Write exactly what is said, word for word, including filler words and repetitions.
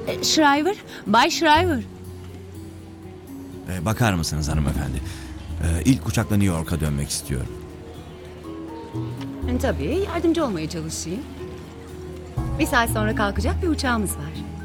E, Shriver, Bay Shriver. Ee, bakar mısınız hanımefendi? Ee, ilk uçakla New York'a dönmek istiyorum. E, tabii, yardımcı olmaya çalışayım. Bir saat sonra kalkacak bir uçağımız var.